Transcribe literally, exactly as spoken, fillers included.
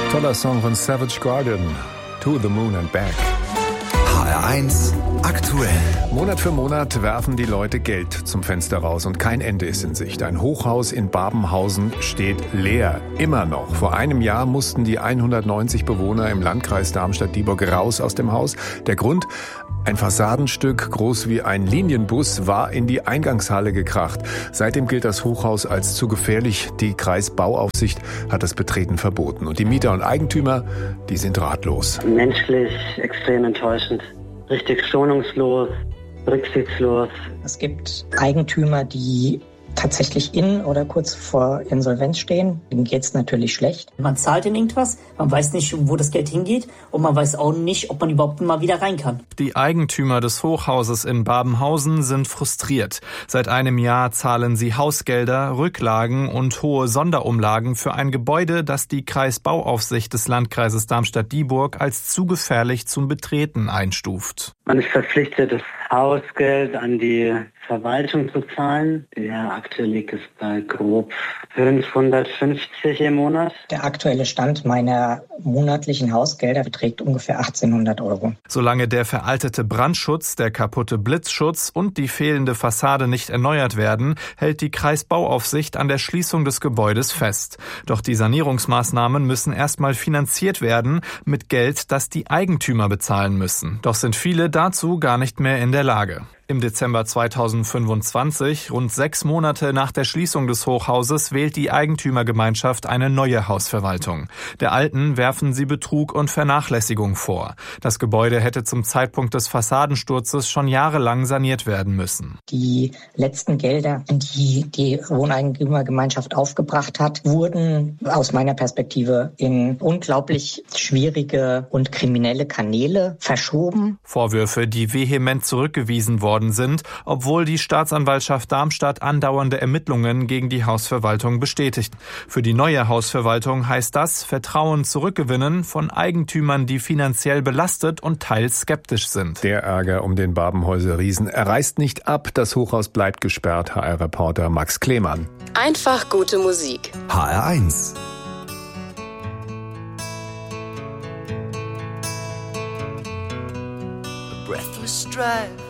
Toller Song von Savage Garden, To the Moon and Back. H R eins aktuell. Monat für Monat werfen die Leute Geld zum Fenster raus und kein Ende ist in Sicht. Ein Hochhaus in Babenhausen steht leer, immer noch. Vor einem Jahr mussten die hundertneunzig Bewohner im Landkreis Darmstadt-Dieburg raus aus dem Haus. Der Grund? Ein Fassadenstück, groß wie ein Linienbus, war in die Eingangshalle gekracht. Seitdem gilt das Hochhaus als zu gefährlich. Die Kreisbauaufsicht hat das Betreten verboten. Und die Mieter und Eigentümer, die sind ratlos. Menschlich extrem enttäuschend. Richtig schonungslos, rücksichtslos. Es gibt Eigentümer, die tatsächlich in oder kurz vor Insolvenz stehen. Denen geht es natürlich schlecht. Man zahlt in irgendwas, man weiß nicht, wo das Geld hingeht und man weiß auch nicht, ob man überhaupt mal wieder rein kann. Die Eigentümer des Hochhauses in Babenhausen sind frustriert. Seit einem Jahr zahlen sie Hausgelder, Rücklagen und hohe Sonderumlagen für ein Gebäude, das die Kreisbauaufsicht des Landkreises Darmstadt-Dieburg als zu gefährlich zum Betreten einstuft. Man ist verpflichtet, das Hausgeld an die Verwaltung zu zahlen. Der aktuell liegt es bei grob fünfhundertfünfzig im Monat. Der aktuelle Stand meiner monatlichen Hausgelder beträgt ungefähr achtzehnhundert Euro. Solange der veraltete Brandschutz, der kaputte Blitzschutz und die fehlende Fassade nicht erneuert werden, hält die Kreisbauaufsicht an der Schließung des Gebäudes fest. Doch die Sanierungsmaßnahmen müssen erstmal finanziert werden mit Geld, das die Eigentümer bezahlen müssen. Doch sind viele dazu gar nicht mehr in der Lage. Im Dezember zweitausendfünfundzwanzig, rund sechs Monate nach der Schließung des Hochhauses, wählt die Eigentümergemeinschaft eine neue Hausverwaltung. Der alten werfen sie Betrug und Vernachlässigung vor. Das Gebäude hätte zum Zeitpunkt des Fassadensturzes schon jahrelang saniert werden müssen. Die letzten Gelder, die die Wohneigentümergemeinschaft aufgebracht hat, wurden aus meiner Perspektive in unglaublich schwierige und kriminelle Kanäle verschoben. Vorwürfe, die vehement zurückgewiesen worden sind, obwohl die Staatsanwaltschaft Darmstadt andauernde Ermittlungen gegen die Hausverwaltung bestätigt. Für die neue Hausverwaltung heißt das Vertrauen zurückgewinnen von Eigentümern, die finanziell belastet und teils skeptisch sind. Der Ärger um den Babenhäuser Riesen. Er reißt nicht ab, das Hochhaus bleibt gesperrt. H R-Reporter Max Klemann. Einfach gute Musik. H R eins. Breathless drive